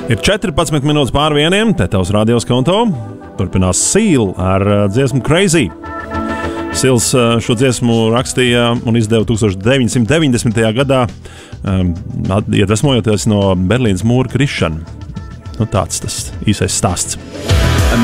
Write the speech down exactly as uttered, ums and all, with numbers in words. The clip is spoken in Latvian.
Ir četrpadsmit minūtes pār vieniem, te tavs radios konto. Turpinās Seal ar uh, dziesmu Crazy. Sils uh, šo dziesmu rakstīja un izdeva tūkstoš deviņsimt deviņdesmitajā gadā, um, iedvesmojoties no Berlīnas mūra krišana. Nu, tāds tas īsais stāsts.